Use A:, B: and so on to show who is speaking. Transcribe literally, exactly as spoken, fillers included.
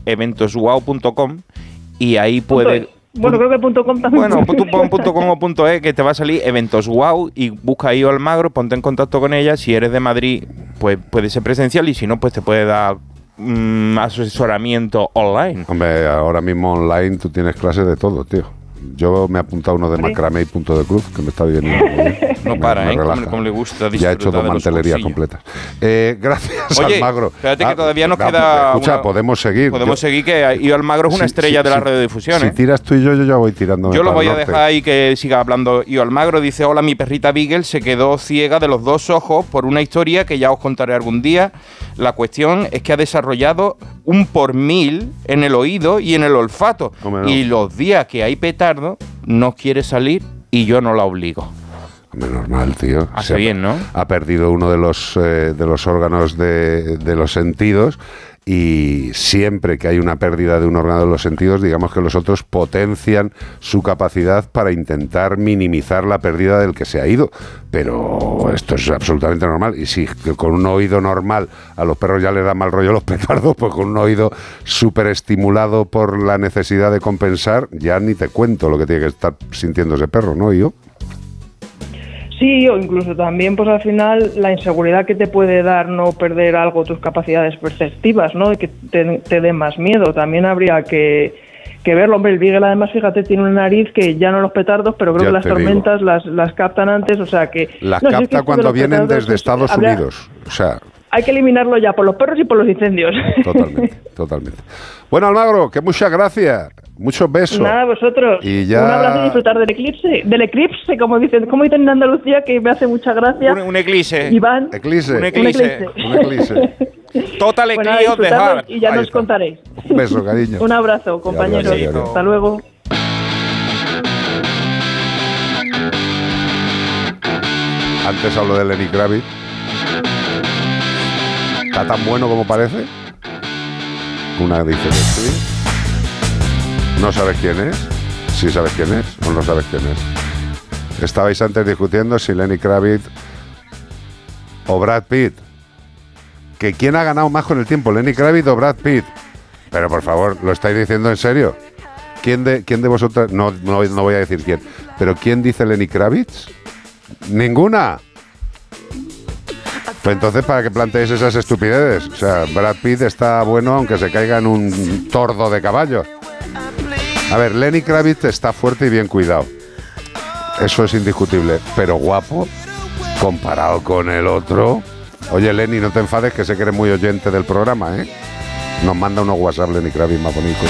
A: eventos wow punto com y ahí puedes...
B: Bueno, creo que punto .com también.
A: Bueno, tú pon punto .com o punto .es que te va a salir Eventos Wow y busca ahí Almagro, ponte en contacto con ella. Si eres de Madrid, pues puede ser presencial y si no, pues te puede dar mmm, asesoramiento online.
C: Hombre, ahora mismo online tú tienes clases de todo, tío. Yo me he apuntado uno de macramé y punto de cruz, que me está viniendo muy bien.
A: No
C: me,
A: para,
C: me
A: ¿eh? Como, como le gusta disfrutar.
C: Ya he hecho dos
A: de
C: mantelerías completas. Eh, gracias,
A: Oye,
C: Almagro.
A: Espérate
C: ah,
A: que todavía nos
C: no,
A: queda...
C: Escucha,
A: una,
C: podemos seguir.
A: Podemos
C: yo,
A: seguir, que Io Almagro es una
C: si,
A: estrella
C: si,
A: de la
C: si,
A: radiodifusión.
C: Si
A: ¿eh?
C: tiras tú y yo, yo ya voy tirando.
A: Yo lo voy a
C: norte.
A: dejar ahí que siga hablando. Io Almagro dice, hola, mi perrita Beagle se quedó ciega de los dos ojos por una historia que ya os contaré algún día. La cuestión es que ha desarrollado un por mil en el oído y en el olfato.
C: No.
A: Y los días que hay petardo, no quiere salir y yo no la obligo.
C: Hombre, normal, tío.
A: Hace bien, ¿no?
C: Ha perdido uno de los, eh, de los órganos de, de los sentidos. Y siempre que hay una pérdida de un órgano de los sentidos, digamos que los otros potencian su capacidad para intentar minimizar la pérdida del que se ha ido. Pero esto es absolutamente normal. Y si con un oído normal a los perros ya les da mal rollo los petardos, pues con un oído súper estimulado por la necesidad de compensar, ya ni te cuento lo que tiene que estar sintiendo ese perro, ¿no? ¿Y yo?
B: Sí, o incluso también, pues al final, la inseguridad que te puede dar no perder algo, tus capacidades perceptivas, ¿no? Y que te, te dé más miedo. También habría que, que verlo. Hombre, el Beagle, además, fíjate, tiene una nariz que ya no los petardos, pero creo
C: Ya
B: que las tormentas las, las captan antes, o sea que...
C: Las
B: no,
C: capta
B: si es que
C: cuando vienen
B: petardos,
C: desde Estados
B: habría,
C: Unidos. O sea...
B: Hay que eliminarlo ya por los perros y por los incendios.
C: Totalmente, totalmente. Bueno, Almagro, que muchas gracias. Muchos besos.
B: Nada, vosotros.
C: Y ya...
B: Un abrazo y disfrutar del eclipse. Del eclipse, como dicen, como dicen en Andalucía, que me hace mucha gracia.
A: Un, un eclipse.
B: Iván.
C: Eclipse.
A: Un eclipse.
C: Un eclipse.
A: Total
B: Bueno,
A: eclipse de Har.
B: y ya
C: Ahí
B: nos
C: está.
B: contaréis.
C: Un beso, cariño.
B: Un abrazo, compañeros.
C: Adiós, adiós.
B: Hasta luego.
C: Antes hablo de Lenny Kravitz. ¿Está tan bueno como parece? Una dice que sí. ¿No sabes quién es? ¿Sí sabes quién es o no sabes quién es? Estabais antes discutiendo si Lenny Kravitz o Brad Pitt. ¿Que quién ha ganado más con el tiempo, Lenny Kravitz o Brad Pitt? Pero por favor, ¿lo estáis diciendo en serio? ¿Quién de, quién de vosotras? No, no, no voy a decir quién. ¿Pero quién dice Lenny Kravitz? ¿Ninguna? Pues entonces, ¿para qué planteéis esas estupideces? O sea, Brad Pitt está bueno aunque se caiga en un tordo de caballo. A ver, Lenny Kravitz está fuerte y bien cuidado. Eso es indiscutible. Pero guapo, comparado con el otro... Oye, Lenny, no te enfades, que sé que eres muy oyente del programa, ¿eh? Nos manda unos WhatsApp Lenny Kravitz más bonitos.